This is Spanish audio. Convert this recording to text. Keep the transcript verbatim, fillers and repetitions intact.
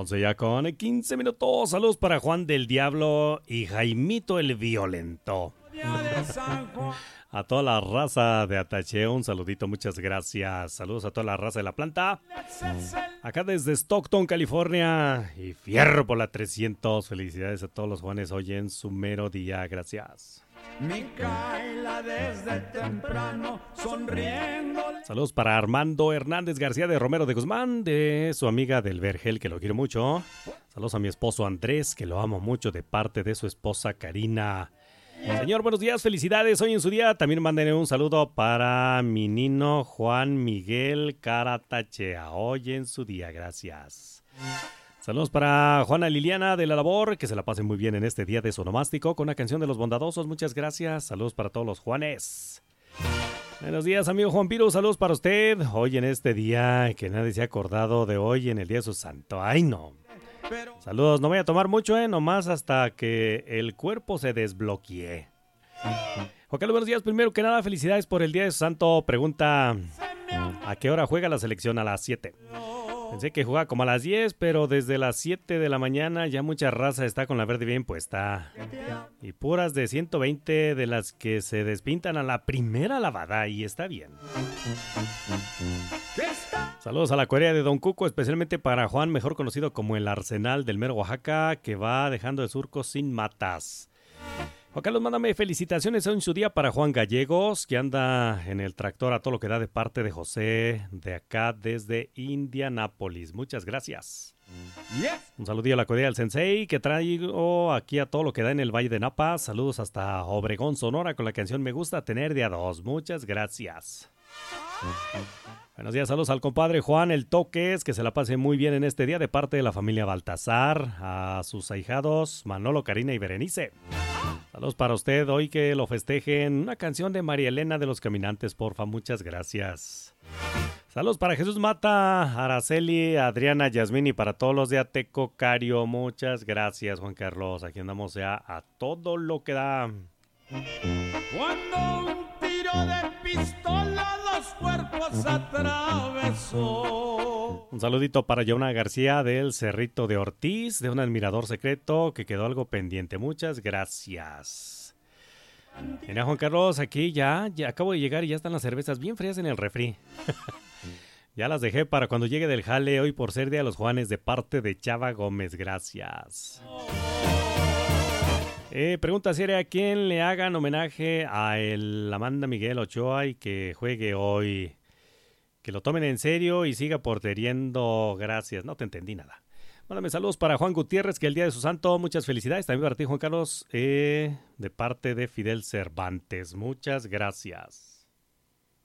once ya con quince minutos. Saludos para Juan del Diablo y Jaimito el Violento. A toda la raza de Atacheo, un saludito, muchas gracias. Saludos a toda la raza de la planta. Acá desde Stockton, California. Y fierro por la trescientos. Felicidades a todos los Juanes hoy en su mero día. Gracias. Micaela desde temprano sonriendo. Saludos para Armando Hernández García de Romero de Guzmán, de su amiga del Vergel, que lo quiero mucho. Saludos a mi esposo Andrés, que lo amo mucho, de parte de su esposa Karina. Señor, buenos días, felicidades hoy en su día. También mándenle un saludo para mi nino Juan Miguel Caratachea, hoy en su día, gracias. Saludos para Juana Liliana de la Labor, que se la pasen muy bien en este día de sonomástico con una canción de los bondadosos, muchas gracias. Saludos para todos los Juanes. Buenos días, amigo Juan Piro, saludos para usted. Hoy en este día que nadie se ha acordado de hoy en el día de su santo. Ay, no. Saludos, no voy a tomar mucho, eh, nomás hasta que el cuerpo se desbloquee. Juan Carlos, buenos días. Primero que nada, felicidades por el día de su santo. Pregunta, ¿a qué hora juega la selección? A las siete. Pensé que jugaba como a las diez, pero desde las siete de la mañana ya mucha raza está con la verde bien puesta. Y puras de ciento veinte de las que se despintan a la primera lavada, y está bien. Saludos a la Corea de Don Cuco, especialmente para Juan, mejor conocido como el Arsenal del Mero Oaxaca, que va dejando el surco sin matas. Juan Carlos, mándame felicitaciones en su día para Juan Gallegos, que anda en el tractor a todo lo que da de parte de José, de acá desde Indianápolis. Muchas gracias. Yes. Un saludillo a la Corea del Sensei, que traigo aquí a todo lo que da en el Valle de Napa. Saludos hasta Obregón, Sonora, con la canción Me Gusta Tener de a dos. Muchas gracias. Buenos días, saludos al compadre Juan El Toques, que se la pase muy bien en este día de parte de la familia Baltasar, a sus ahijados Manolo, Karina y Berenice. Saludos para usted, hoy que lo festejen, una canción de María Elena de los Caminantes, porfa, muchas gracias. Saludos para Jesús Mata, Araceli, Adriana, Yasmín y para todos los de Ateco, Cario, muchas gracias, Juan Carlos, aquí andamos ya a todo lo que da. Cuando un tiro de pistola dos cuerpos atravesó. Un saludito para Yona García del Cerrito de Ortiz, de un admirador secreto que quedó algo pendiente. Muchas gracias. Mira, Juan Carlos, aquí ya, ya acabo de llegar y ya están las cervezas bien frías en el refri. Ya las dejé para cuando llegue del jale hoy por ser Día de los Juanes de parte de Chava Gómez. Gracias. Eh, pregunta seria, ¿a quién le hagan homenaje a el Amanda Miguel Ochoa y que juegue hoy? Que lo tomen en serio y siga porteriendo. Gracias, no te entendí nada. Mándame saludos para Juan Gutiérrez, que el día de su santo, muchas felicidades. También para ti, Juan Carlos, eh, de parte de Fidel Cervantes. Muchas gracias.